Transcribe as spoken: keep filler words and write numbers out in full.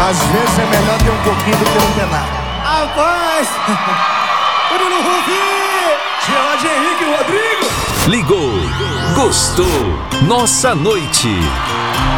Às vezes é melhor ter um pouquinho do que não ter nada. Rapaz! Bruno Rufi! Gerard Henrique Rodrigo! Ligou, gostou, nossa noite.